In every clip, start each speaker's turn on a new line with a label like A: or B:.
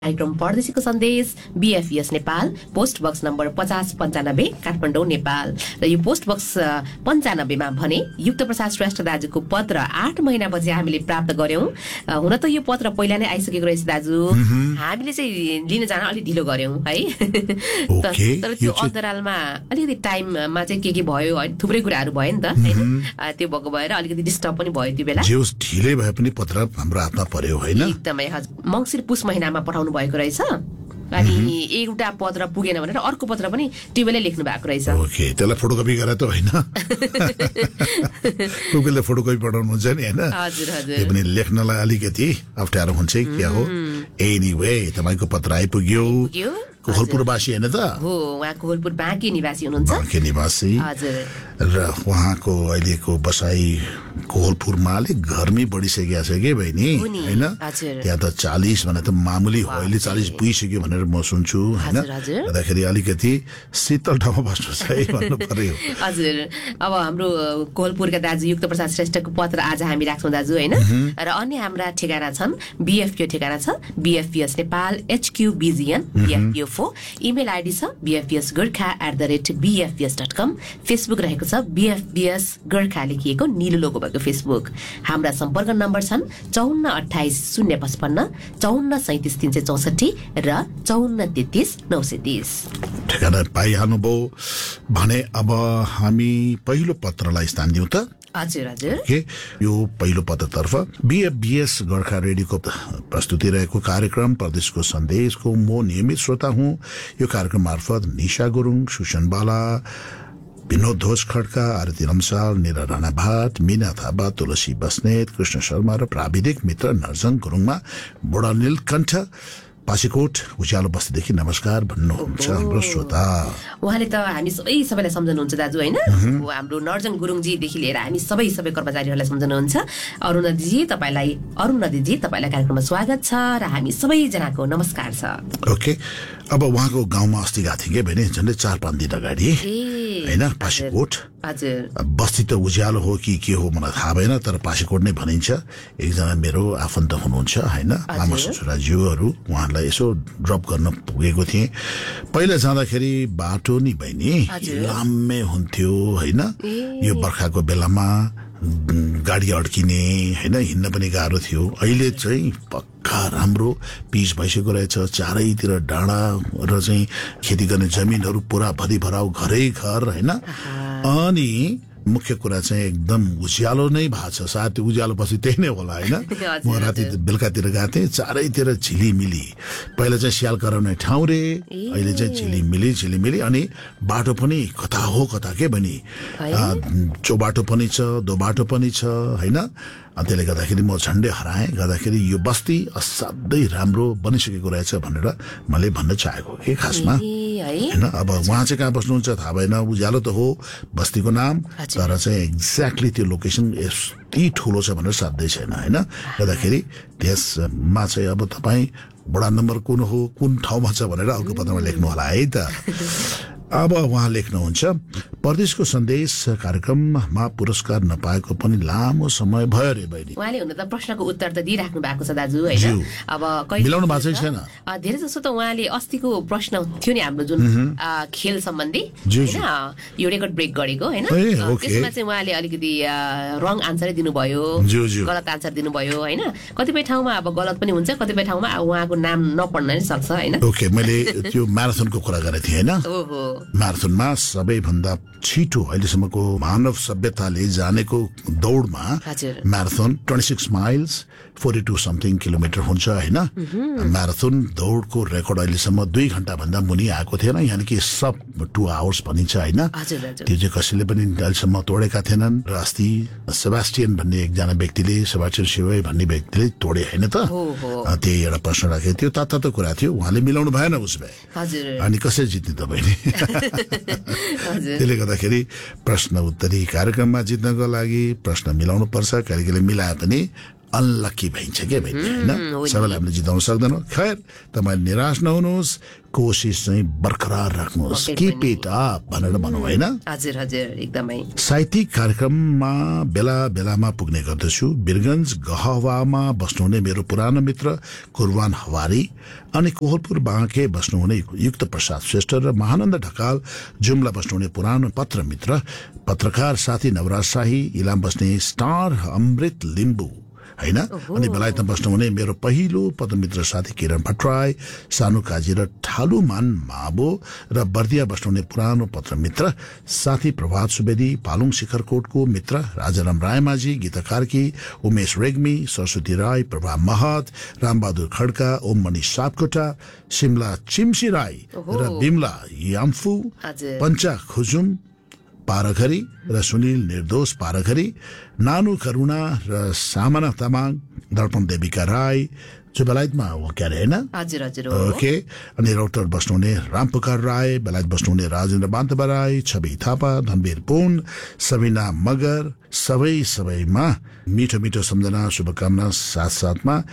A: कार्यक्रम परदेशीको सन्देश BFS Nepal post box number 5095 Kathmandu Nepal र यो पोस्ट बक्स 95 मा भने युक्त प्रसाद श्रेष्ठ दाजुको पत्र 8 महिनापछि हामीले प्राप्त गर्यौं। हुन त यो पत्र पहिला नै आइसकेको रहेछ दाजु, हामीले चाहिँ लिन जान अलि ढिलो गर्यौं है। तर त्यो अन्तरालमा अलिकति टाइममा चाहिँ के भयो, थुप्रै कुराहरू भयो नि त हैन, त्यो भएको भएर अलिकति डिस्टर्ब पनि भयो त्यो बेला।
B: जो ढिलै भए पनि पत्र हाम्रो हातमा पर्यो हैन,
A: एकदमै हजुर। मङ्सिर पुस महिनामा पठाउनु भएको रहेछ अनि एउटा पत्र पुगेन भनेर अर्को पत्र पनि त्यो बेलै लेख्नु भएको रहेछ।
B: ओके, त्यसलाई फोटोकपी गरेर त होइन, गुगलले फोटोकपी पठाउनु हुन्छ नि हैन।
A: हजुर हजुर,
B: त्यो पनि लेख्नलाई अलिकति अप्ठ्यारो हुन्छ के हो। एनीवे तपाईको पत्र आइपुग्यो। कोहलपुरवासी हैन त?
A: हो, उहाँ कोहलपुर बाँके निवासी हुनुहुन्छ।
B: बाँके निवासी
A: हजुर।
B: र उहाँको अहिलेको बसाई कोहलपुरमा अलिक गर्मी बढिसकेको छ के बहिनी हैन? त्यहाँ त 40 भने त मामुली हो, अहिले 40 पुगिसक्यो भनेर म सुन्छु हैन। गर्दाखेरि अलिकति शीतल ठाउँमा बस्नु छ है भन्नु पर्यो।
A: हजुर, अब हाम्रो कोहलपुरका दाजु युक्त प्रसाद श्रेष्ठको पत्र आज हामी राख्छौं दाजु हैन। र अन्य हाम्रा ठेगाना छन्, बीएफपीओ ठेगाना छ बीएफपीएस Nepal HQBGN BFPO। Email ID छ bfpsgorkha@bfps.com। फेसबुक रहेको छ BFPS गोर्खा लेखिएको निलो लोगो भएको फेसबुक। हाम्रा सम्पर्क नम्बर छन् 5428 055, 5437 364 र 5433 930।
B: ठेगाना पाइहाल्नुभयो भने अब हामी पहिलो पत्रलाई स्थान दिउँ त।
A: हजुर हजुर।
B: ओके, यो पहिलो पत्रतर्फ बीएफबीएस गोर्खा रेडियोको प्रस्तुति रहेको कार्यक्रम परदेशको सन्देशको म नियमित श्रोता हुँ। यो कार्यक्रम मार्फत निशा गुरुङ, सुसन बाला, विनोद ध्वज खड्का, आरती रम्साल, निरा राणा भाट, मीना थापा, तुलसी बस्नेत, कृष्ण शर्मा र प्राविधिक मित्र नर्जन गुरुङमा बुढा नीलकण्ठ पासीकोट उज्यालो बस्तीदेखि नमस्कार भन्नुहुन्छ हाम्रो श्रोता।
A: उहाँले त हामी सबैलाई सम्झनुहुन्छ दाजु हैन। हाम्रो नर्जन गुरुङजीदेखि लिएर हामी सबै कर्मचारीहरूलाई सम्झनुहुन्छ। अरुण नदीजी तपाईलाई कार्यक्रममा स्वागत छ र हामी सबैजनाको नमस्कार छ।
B: ओके, अब उहाँको गाउँमा अस्ति गएको थिएँ कि भने झन्डै 4-5 दिन अगाडि हैन, पासीकोट।
A: हजुर,
B: बस्ती त उज्यालो हो कि के हो मलाई थाहा भएन, तर पासीकोट नै भनिन्छ। एकजना मेरो आफन्त हुनुहुन्छ हैन, लामा ससुराज्यूहरू, उहाँलाई यसो ड्रप गर्न पुगेको थिएँ। पहिला जाँदाखेरि बाटो नि बहिनी लामै हुन्थ्यो हैन, यो बर्खाको बेलामा गाडी अड्किने हैन, हिँड्न पनि गाह्रो थियो। अहिले चाहिँ पक्का राम्रो पिच भइसकेको रहेछ, चारैतिर डाँडा र चाहिँ खेती गर्ने जमिनहरू पुरा भरिभराउ घरै घर हैन। अनि मुख्य कुरा चाहिँ एकदम उज्यालो नै भएको छ। सायद उज्यालो पछि त्यही नै होला हैन। म राति बेलुकातिर गएको थिएँ, चारैतिर झिलिमिली। पहिला चाहिँ स्याल कराउने ठाउँ रे, अहिले चाहिँ झिलिमिली। अनि बाटो पनि कता हो कता के भनी, चौबाटो पनि छ, दो बाटो पनि छ हैन। त्यसले गर्दाखेरि म झन्डै हराएँ। गर्दाखेरि यो बस्ती असाध्यै राम्रो बनिसकेको रहेछ भनेर मैले भन्न चाहेको के खासमा हैन। अब उहाँ चाहिँ कहाँ बस्नुहुन्छ थाहा भएन, उज्यालो त हो बस्तीको नाम, तर चाहिँ एक्ज्याक्टली त्यो लोकेसन यति ठुलो छ भनेर साध्यै छैन हैन। गर्दाखेरि त्यसमा चाहिँ अब तपाईँ बडा नम्बर कुन हो, कुन ठाउँमा छ भनेर अर्को पत्रमा लेख्नु होला है त। अब उहाँ लेख्नुहुन्छ, परदेशको सन्देश कार्यक्रममा पुरस्कार नपाएको पनि लामो समय भयो रे बहिनी।
A: उहाँले हुन त प्रश्नको उत्तर त दिइराख्नु भएको छ दाजु हैन। अब
B: मिलाउनु भएको छैन।
A: धेरै जसो त उहाँले अस्तिको प्रश्न थियो नि हाम्रो जुन खेल सम्बन्धी हैन, यो रेकर्ड ब्रेक गरेको हैन, त्यसमा चाहिँ उहाँले अलिकति रङ आन्सरै दिनुभयो, गलत आन्सर दिनुभयो हैन। कतिपय ठाउँमा अब गलत पनि हुन्छ, कतिपय ठाउँमा उहाँको नाम नपढ्न नि सक्छ हैन।
B: ओके, मैले त्यो म्याराथनको कुरा गरेको थिएँ हैन।
A: ओहो,
B: म्याराथनमा सबैभन्दा छिटो अहिलेसम्मको मानव सभ्यताले जानेको दौडमा म्याराथन 26 माइल्स 42 समथिङ किलोमिटर हुन्छ हैन। म्याराथन दौडको रेकर्ड अहिलेसम्म 2 घण्टा भन्दा मुनि आएको थिएन, यानि कि सब 2 आवर्स भनिन्छ हैन। त्यो चाहिँ कसैले पनि अहिलेसम्म तोडेका थिएनन्। र अस्ति सेबास्टियन भन्ने एकजना व्यक्तिले, सेबास्टियन सेवे भन्ने व्यक्तिले तोडे हैन त। त्यही एउटा प्रश्न राखेको थियो, तातो कुरा थियो, उहाँले मिलाउनु भएन उसले। अनि कसरी जित्ने त बहिनी? त्यसले गर्दाखेरि प्रश्न उत्तरी कार्यक्रममा जित्नको लागि प्रश्न मिलाउनु पर्छ। कहिले मिलाए पनि अनलकी भइन्छ के बहिनी होइन सबैलाई हामीले जिताउन सक्दैनौँ खैर तपाईँ निराश नहुनुहोस् कोसिस चाहिँ बरकरार राख्नुहोस् किप इट अप भनेर भनौँ होइन
A: हजुर हजुर एकदमै
B: साहित्यिक कार्यक्रममा बेला बेलामा पुग्ने गर्दछु वीरगञ्ज गहवामा बस्नुहुने मेरो पुरानो मित्र कुरवान हवारी अनि कोहलपुर बाँके बस्नुहुने युक्त प्रसाद श्रेष्ठ र महानन्द ढकाल जुम्ला बस्नुहुने पुरानो पत्र मित्र पत्रकार साथी नवराज शाही इलाम बस्ने स्टार अमृत लिम्बू हैन अनि बेलायतमा बस्नुहुने मेरो पहिलो पत्रमित्र साथी किरण भट्टराई सानु काजी र ठालुमान माबो र बर्दिया बस्नुहुने पुरानो पत्रमित्र साथी प्रभात सुवेदी पालुङ शिखरकोटको मित्र राजाराम रायमाझी गीता कार्की उमेश रेग्मी सरस्वती राई प्रभा महत रामबहादुर खड्का ओम मणि सापकोटा शिमला चिम्सी राई र बिमला याम्फू पञ्चा खुजुम पारखरी र सुनिल निर्दोष पारखरी नानु करुणा र सामना तामाङ दर्पण देविका राई जो बेलायतमा हो क्यारे होइन
A: हजुर हजुर
B: ओके अनि रौतर बस्नुहुने रामपुकार राई बेलायत बस्नुहुने राजेन्द्र बान्तबा राई छवि थापा धनवीर पुन सबिना मगर सबैमा मिठो मिठो सम्झना शुभकामना साथसाथमा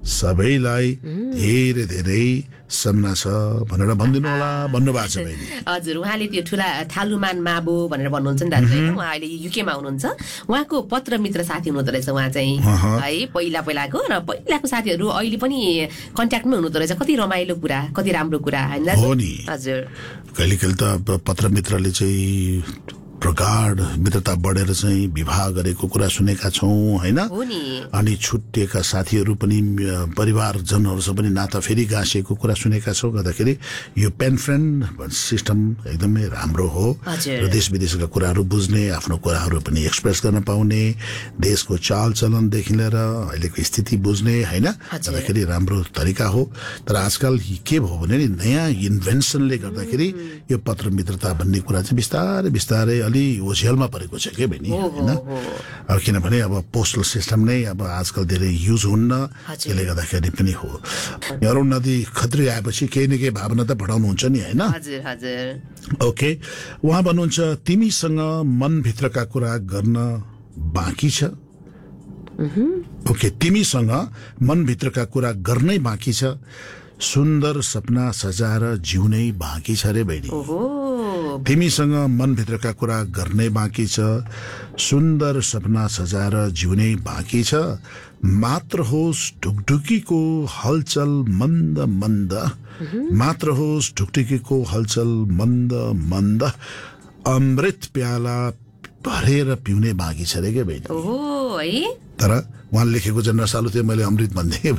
B: सबैलाई धेरै धेरै सम्झना छ भनेर भनिदिनु होला भन्नुभएको छ बहिनी
A: हजुर उहाँले त्यो ठुला ठालुमान माबो भनेर भन्नुहुन्छ नि दाजु हैन उहाँ अहिले युकेमा हुनुहुन्छ उहाँको पत्र मित्र साथी हुनुहुँदो रहेछ उहाँ चाहिँ है पहिलाको र पहिलाको साथीहरू अहिले पनि कन्ट्याक्टमै हुनुहुँदो रहेछ कति रमाइलो कुरा कति राम्रो कुरा हैन दाजु
B: हो नि
A: हजुर
B: कहिले कहिले त पत्र मित्रले चाहिँ प्रगाढ मित्रता बढेर चाहिँ विवाह गरेको कुरा सुनेका छौं हैन अनि छुट्टिएका साथीहरू पनि परिवारजनहरूसँग पनि नाता फेरि गाँसिएको कुरा सुनेका छौं गर्दाखेरि यो पेन फ्रेन्ड सिस्टम एकदमै राम्रो हो र देश विदेशका कुराहरू बुझ्ने आफ्नो कुराहरू पनि एक्सप्रेस गर्न पाउने देशको चालचलनदेखि लिएर अहिलेको स्थिति बुझ्ने हैन गर्दाखेरि राम्रो तरिका हो तर आजकल के भयो भने नि नयाँ इन्भेन्सनले गर्दाखेरि यो पत्र मित्रता भन्ने कुरा चाहिँ बिस्तारै बिस्तारै अलि ओझेलमा परेको छ के बहिनी हैन किनभने अब पोस्टल सिस्टम नै अब आजकल धेरै युज हुन्न त्यसले गर्दाखेरि पनि हो अरुण नदी खत्री आएपछि केही न केही भावना त बढाउनुहुन्छ नि हैन
A: हजुर हजुर
B: ओके उहाँ भन्नुहुन्छ तिमीसँग मनभित्रका कुरा गर्न बाँकी छ ओके तिमीसँग मनभित्रका कुरा गर्नै बाँकी छ सुन्दर सपना सजाएर जिउनै बाँकी छ रे बहिनी तिमीसँग मनभित्रका कुरा गर्नै बाँकी छ सुन्दर सपना सजाएर जिउनै बाँकी छ मात्र होस् ढुकढुकीको हलचल मन्द मन्द मात्र होस् ढुकढुकीको हलचल मन्द मन्द अमृत प्याला भरेर पिउने बाँकी छ रे के बहिनी तर उहाँले लेखेको जन रसालु थियो मैले अमृत भन्दै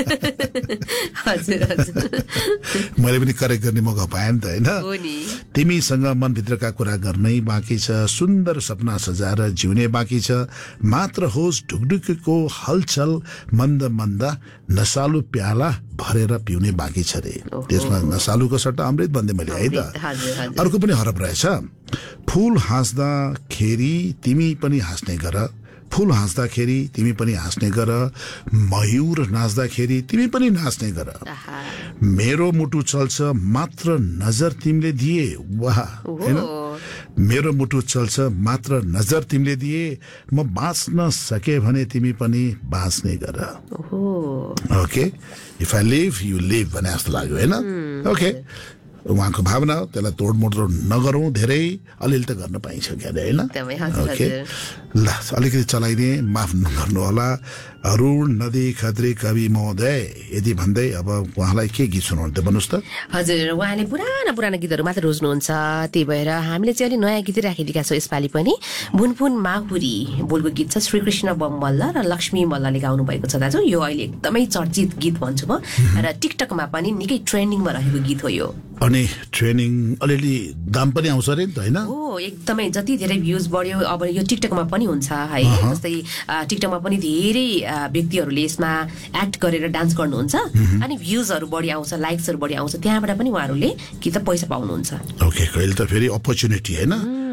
B: मैले पनि करेक्ट गर्ने मौका पाएँ नि त होइन तिमीसँग मनभित्रका कुरा गर्नै बाँकी छ सुन्दर सपना सजाएर जिउने बाँकी छ मात्र होस् ढुकढुकीको हलचल मन्द मन्द नसालु प्याला भरेर पिउने बाँकी छ रे त्यसमा नसालुको सट्टा अमृत भन्दै मैले है त अर्को पनि हरफ रहेछ फूल हाँस्दाखेरि तिमी पनि हाँस्ने गर फूल हाँस्दाखेरि तिमी पनि हाँस्ने गर मयूर नाच्दाखेरि तिमी पनि नाच्ने गर मेरो मुटु चल्छ मात्र नजर तिमीले दिए वाह हैन मेरो मुटु चल्छ मात्र नजर तिमीले दिए म बाँच्न सके भने तिमी पनि बाँच्ने गर okay if I leave you live भने जस्तो लाग्यो हैन ओके उहाँको भावना त्यसलाई तोडमोड नगरौं धेरै अलिअलि त गर्न पाइन्छ क्यारे हैन ओके ल अलिकति चलाइदिए माफ गर्नु होला अरुण नदी खत्री कवि महोदय यदि भन्दै अब उहाँलाई के गीत सुनाउनु त भन्नुस् त
A: हजुर उहाँले पुराना गीतहरू मात्र रोज्नुहुन्छ त्यही भएर हामीले चाहिँ अलि नयाँ गीत राखिदिएका छौँ यसपालि पनि बुनफुन माहुरी बोलको गीत छ श्रीकृष्ण बम मल्ल र लक्ष्मी मल्लले गाउनु भएको छ दाजु यो अहिले एकदमै चर्चित गीत भन्छु म र टिकटकमा पनि निकै ट्रेन्डिङमा रहेको गीत हो यो
B: अनि ट्रेनिङ अलिअलि दाम पनि आउँछ रे त हैन
A: हो एकदमै जति धेरै भ्युज बढ्यो अब यो टिकटकमा पनि हुन्छ है जस्तै टिकटकमा पनि धेरै व्यक्तिहरूले यसमा एक्ट गरेर डान्स गर्नुहुन्छ अनि भ्युजहरू बढी आउँछ लाइक्सहरू बढी आउँछ त्यहाँबाट पनि उहाँहरूले कि त पैसा पाउनुहुन्छ
B: ओके कहिले त फेरि अपर्च्युनिटी हैन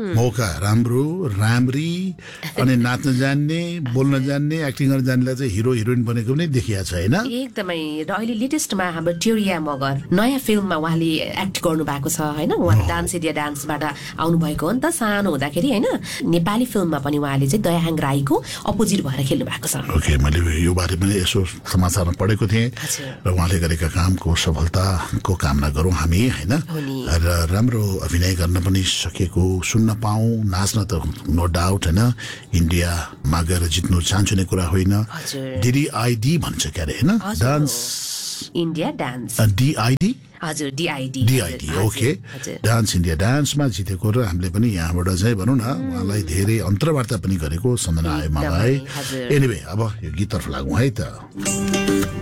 B: मौका राम्रो राम्री अनि नाच्न जान्ने बोल्न जान्ने एक्टिङ गर्न जान्नेलाई चाहिँ हिरो हिरोइन बनेको पनि देखिया छ हैन
A: एकदमै र अहिले लेटेस्टमा हाम्रो टेरिया मगर नयाँ फिल्ममा उहाँले एक्ट गर्नु भएको छ हैन उहाँ डान्स इन्डिया डान्सबाट आउनु भएको हो नि त सानो हुँदाखेरि हैन नेपाली फिल्ममा पनि उहाँले चाहिँ दयाहाङ राईको अपोजिट भएर खेल्नु भएको छ
B: ओके मैले यो बारे पनि यसो समाचारमा पढेको थिएँ र उहाँले गरेका कामको सफलताको कामना गरौँ हामी हैन र राम्रो अभिनय गर्न पनि सकेको सुन्न पाऊँ नाच्न त नो डाउट हैन इन्डियामा गएर जित्नु चाहन्छु कुरा होइन डिआइडी भन्छ के अरे हैन डान्स
A: इन्डिया डान्स
B: डिआइडी
A: हजुर डिआइडी
B: ओके डान्स इन्डिया डान्समा जितेको र हामीले पनि यहाँबाट चाहिँ भनौँ न उहाँलाई धेरै अन्तर्वार्ता पनि गरेको सम्झना आयो मलाई एनिवे अब यो गीततर्फ लागौँ है त